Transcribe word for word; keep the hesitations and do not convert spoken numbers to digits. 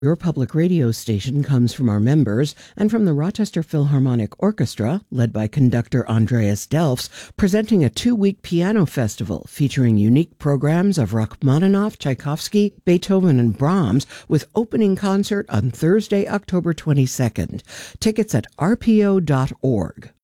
Your public radio station comes from our members and from the Rochester Philharmonic Orchestra, led by conductor Andreas Delfs, presenting a two-week piano festival featuring unique programs of Rachmaninoff, Tchaikovsky, Beethoven, and Brahms, with opening concert on Thursday, October twenty-second. Tickets at r p o dot org.